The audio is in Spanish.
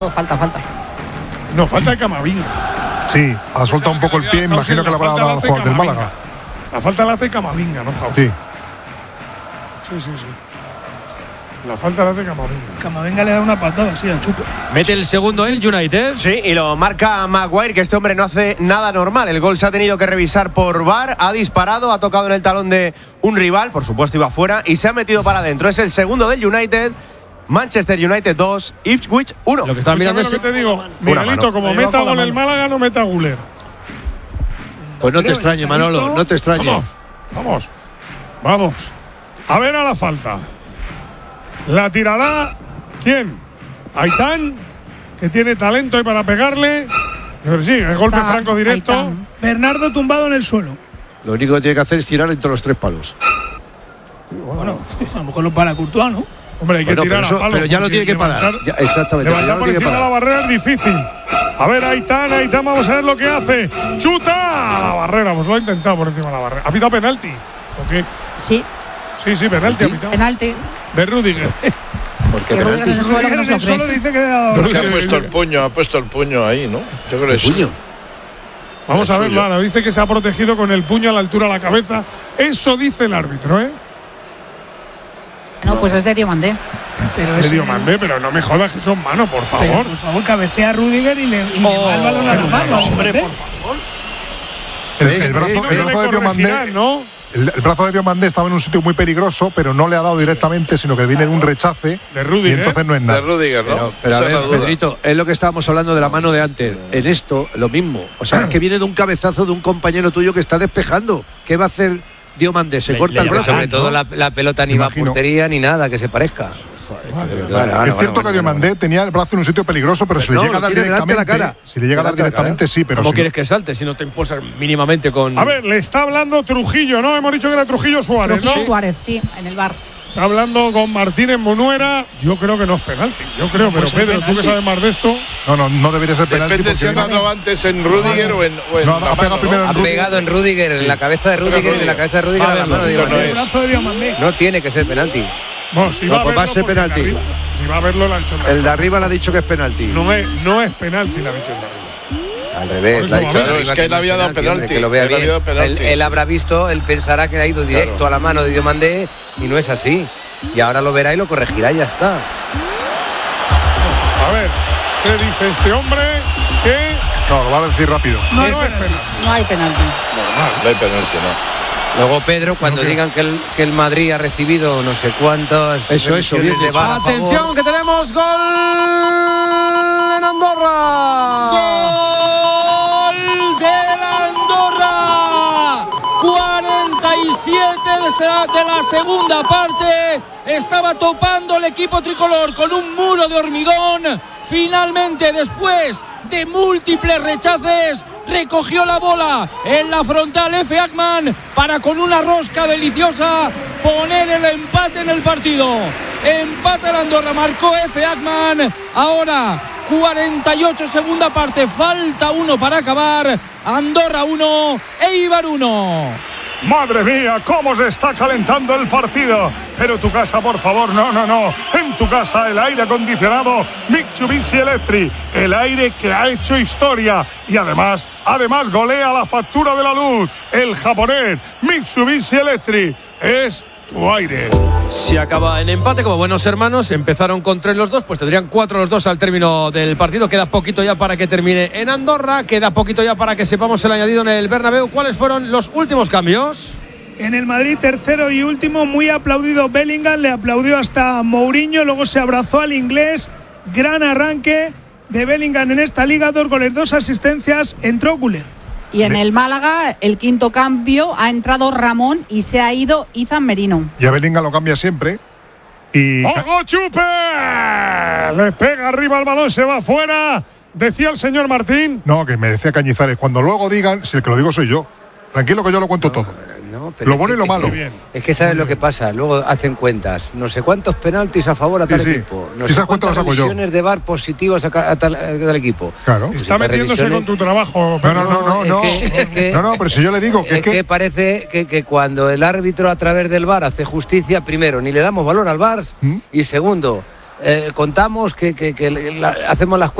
Falta. No, falta de Camavinga. Sí, ha soltado un poco el pie, imagino que le habrá dado al jugador del Málaga. La falta la hace Camavinga, ¿no, Jausa? Sí. La falta la hace Camavinga. Camavinga le da una patada así al chupe. Mete el segundo el United. Sí, y lo marca Maguire, que este hombre no hace nada normal. El gol se ha tenido que revisar por VAR, ha disparado, ha tocado en el talón de un rival, por supuesto iba fuera, y se ha metido para adentro. Es el segundo del United. Manchester United 2, Ipswich 1. Lo que está mirando es lo que te digo, Miguelito, como meta gol el Málaga, no meta Guler. Pues no te extrañe, Manolo, no te extrañe. Vamos. A ver a la falta. La tirará. ¿Quién? Aitán, que tiene talento ahí para pegarle. Pero sí, el golpe franco directo. Aitán. Bernardo tumbado en el suelo. Lo único que tiene que hacer es tirar entre los tres palos. Bueno, a lo mejor lo para Courtois, ¿no? Hombre, hay que tirar a palo. Pero ya lo tiene que parar. Ya, exactamente. Levantar por encima de la barrera es difícil. A ver, Aitán, vamos a ver lo que hace. ¡Chuta! A la barrera, pues lo ha intentado por encima de la barrera. ¿Ha pitado penalti? ¿O qué? Sí, penalti ha pitado. penalti. De Rüdiger. Porque Que Rüdiger en el suelo, que no se lo cree. Dice que le ha dado. Porque ha puesto el puño ahí, ¿no? Yo creo que sí. puño. Vamos a ver, Lara. Dice que se ha protegido con el puño a la altura de la cabeza. Eso dice el árbitro, ¿eh? No, pues es de Diomandé. Pero no me jodas que son manos, por favor. Pero, por favor, cabecea a Rüdiger y le va el balón a la mano. Hombre, por favor. El brazo de Diomandé, ¿no? El brazo de Diomandé estaba en un sitio muy peligroso, pero no le ha dado directamente, sino que viene de un rechace. De Rüdiger. Y entonces no es nada. De Rüdiger, ¿no? Pero a ver, Pedrito, es lo que estábamos hablando de la mano de antes. En esto, lo mismo. O sea, es que viene de un cabezazo de un compañero tuyo que está despejando. ¿Qué va a hacer Diomandé? Se corta el brazo. Sobre todo la pelota ni va a portería ni nada que se parezca. Es cierto que Diomandé tenía el brazo en un sitio peligroso, pero si le llega a dar directamente, sí, pero ¿Cómo quieres que salte si no te impulsas mínimamente con? A ver, le está hablando Trujillo, ¿no? Hemos dicho que era Trujillo Suárez, ¿no? Suárez, sí, en el bar. Está hablando con Martínez Munuera. Yo creo que no es penalti. Yo creo, pero Pedro, tú que sabes más de esto. No debería ser penalti. Depende si ha dado antes en Rüdiger o en no, ha pegado primero Ha pegado en Rüdiger, en la cabeza de Rüdiger y de la cabeza de Rüdiger a la mano de Diomandé. No tiene que ser penalti. Bueno, si va a verlo, ser penalti. Si va a verlo, lo ha dicho el de arriba le ha dicho que es penalti. No es penalti, le ha dicho el de arriba. Al revés, le ha dicho. Claro, es que él había dado penalti. Él habrá visto, él pensará que ha ido directo a la mano de Diomandé y no es así. Y ahora lo verá y lo corregirá y ya está. A ver, ¿qué dice este hombre? ¿Qué? No, lo va a decir rápido. No hay penalti. No hay penalti, no. Luego, Pedro, cuando digan que el Madrid ha recibido no sé cuántos. Eso, bien de VAR a favor. Atención, que tenemos gol en Andorra. Gol de Andorra. 47 de la segunda parte. Estaba topando el equipo tricolor con un muro de hormigón. Finalmente, después de múltiples rechaces, recogió la bola en la frontal Efe Akman para, con una rosca deliciosa, poner el empate en el partido. Empate el Andorra, marcó Efe Akman. Ahora 48 segunda parte, falta 1 para acabar. Andorra 1, Eibar 1. Madre mía, cómo se está calentando el partido. Pero tu casa, por favor, no. En tu casa el aire acondicionado Mitsubishi Electric, el aire que ha hecho historia y además golea la factura de la luz. El japonés Mitsubishi Electric es tu aire. Si acaba en empate, como buenos hermanos, empezaron con 3 los dos, pues tendrían 4 los dos al término del partido. Queda poquito ya para que termine en Andorra, queda poquito ya para que sepamos el añadido en el Bernabéu. ¿Cuáles fueron los últimos cambios? En el Madrid, tercero y último, muy aplaudido Bellingham, le aplaudió hasta Mourinho, luego se abrazó al inglés. Gran arranque de Bellingham en esta liga, 2 goles, 2 asistencias, entró Guler. Y en el Málaga, el quinto cambio, ha entrado Ramón y se ha ido Izan Merino. Y a Bellingham lo cambia siempre. Y ¡Ojo, Chupe! Le pega arriba el balón, se va fuera. Decía el señor Martín. No, que me decía Cañizares. Cuando luego digan, si el que lo digo soy yo. Tranquilo que yo lo cuento todo. Lo bueno y lo malo. Es que sabes lo que pasa, luego hacen cuentas. No sé cuántos penaltis a favor a tal equipo. No sé cuántas revisiones de VAR positivas a tal equipo. Claro. Pues está metiéndose con tu trabajo. No, pero si yo le digo que parece que cuando el árbitro a través del VAR hace justicia, primero, ni le damos valor al VAR y segundo, contamos, que hacemos las cuentas.